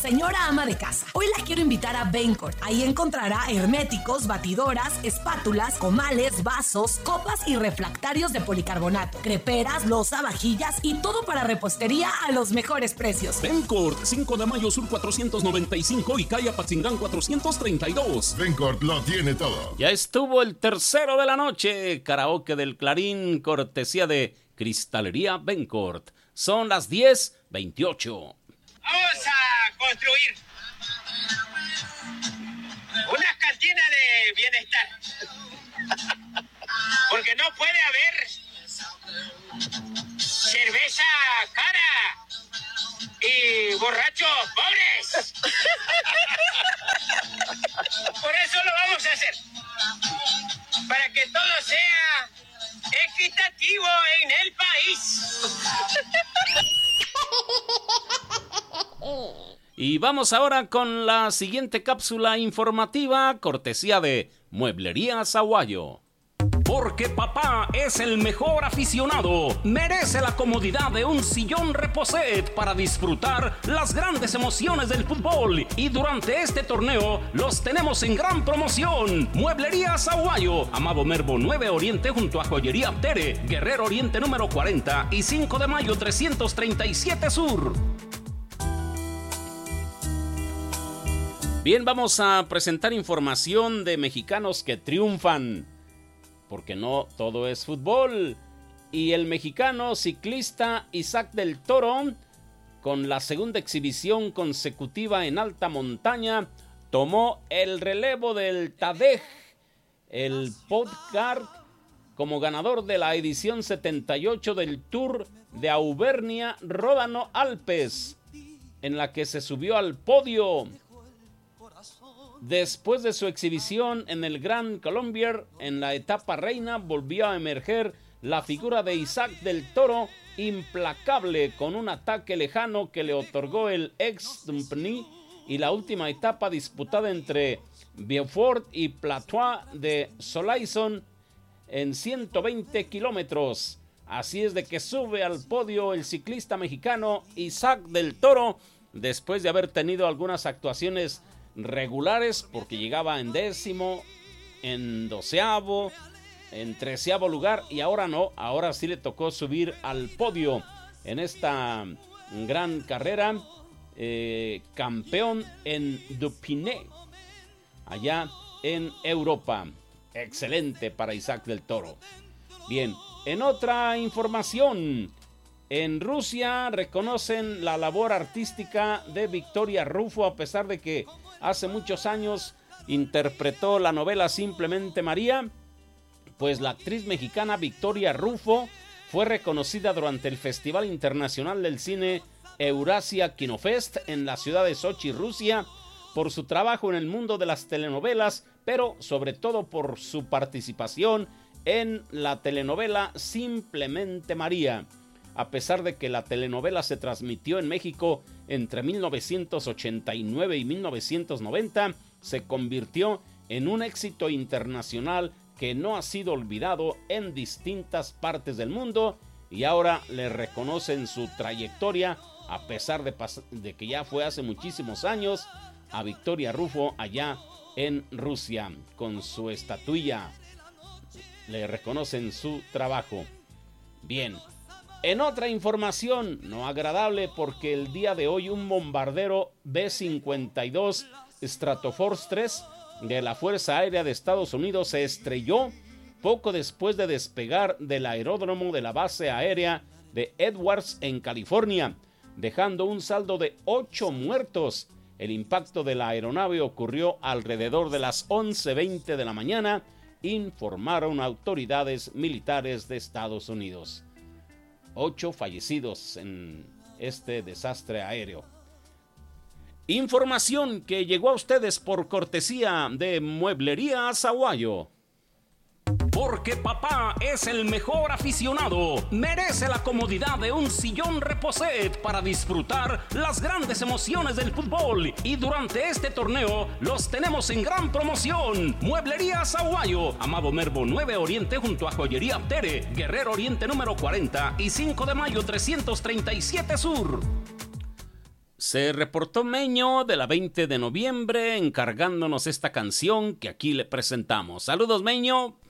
Señora ama de casa, hoy la quiero invitar a Bencourt. Ahí encontrará herméticos, batidoras, espátulas, comales, vasos, copas y refractarios de policarbonato, creperas, loza, vajillas y todo para repostería a los mejores precios. Bencourt, 5 de mayo sur 495 y calle Apatzingán 432. Bencourt lo tiene todo. Ya estuvo el tercero de la noche, karaoke del Clarín, cortesía de Cristalería Bencourt. Son las 10:28. Vamos a construir una cantina de bienestar. Porque no puede haber cerveza cara y borrachos pobres. Por eso lo vamos a hacer. Para que todo sea equitativo en el país. Y vamos ahora con la siguiente cápsula informativa, cortesía de Mueblería Zaguayo. Porque papá es el mejor aficionado, merece la comodidad de un sillón Reposet para disfrutar las grandes emociones del fútbol. Y durante este torneo los tenemos en gran promoción. Mueblería Zaguayo, Amado Nervo 9 Oriente junto a Joyería Tere, Guerrero Oriente número 40 y 5 de mayo 337 Sur. Bien, vamos a presentar información de mexicanos que triunfan, porque no todo es fútbol. Y el mexicano ciclista Isaac del Toro, con la segunda exhibición consecutiva en alta montaña, tomó el relevo del Tadej, el Podcast, como ganador de la edición 78 del Tour de Auvernia Ródano Alpes, en la que se subió al podio. Después de su exhibición en el Grand Colombier, en la etapa reina, volvió a emerger la figura de Isaac del Toro, implacable, con un ataque lejano que le otorgó el ex-Dumpny y la última etapa disputada entre Beaufort y Plateau de Soleilson en 120 kilómetros. Así es de que sube al podio el ciclista mexicano Isaac del Toro, después de haber tenido algunas actuaciones regulares, porque llegaba en 10º, en 12º, en 13º lugar, y ahora no, ahora sí le tocó subir al podio en esta gran carrera, campeón en Dauphiné, allá en Europa. Excelente para Isaac del Toro. Bien, en otra información, en Rusia reconocen la labor artística de Victoria Rufo, a pesar de que hace muchos años interpretó la novela Simplemente María. Pues la actriz mexicana Victoria Rufo fue reconocida durante el Festival Internacional del Cine Eurasia Kinofest en la ciudad de Sochi, Rusia, por su trabajo en el mundo de las telenovelas, pero sobre todo por su participación en la telenovela Simplemente María. A pesar de que la telenovela se transmitió en México entre 1989 y 1990, se convirtió en un éxito internacional que no ha sido olvidado en distintas partes del mundo, y ahora le reconocen su trayectoria, a pesar de que ya fue hace muchísimos años, a Victoria Rufo allá en Rusia. Con su estatuilla le reconocen su trabajo. Bien. En otra información no agradable, porque el día de hoy un bombardero B-52 Stratoforce 3 de la Fuerza Aérea de Estados Unidos se estrelló poco después de despegar del aeródromo de la base aérea de Edwards en California, dejando un saldo de 8 muertos. El impacto de la aeronave ocurrió alrededor de las 11:20 de la mañana, informaron autoridades militares de Estados Unidos. 8 fallecidos en este desastre aéreo. Información que llegó a ustedes por cortesía de Mueblería Zaguayo. Porque papá es el mejor aficionado, merece la comodidad de un sillón Reposet para disfrutar las grandes emociones del fútbol. Y durante este torneo los tenemos en gran promoción. Mueblería Zaguayo, Amado Nervo 9 Oriente junto a Joyería Tere, Guerrero Oriente número 40 y 5 de mayo 337 Sur. Se reportó Meño de la 20 de noviembre encargándonos esta canción que aquí le presentamos. Saludos, Meño.